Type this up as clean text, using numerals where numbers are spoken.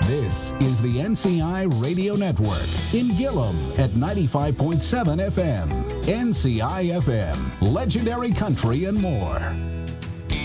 This is the NCI Radio Network in Gillum at 95.7 FM. NCI FM, legendary country and more.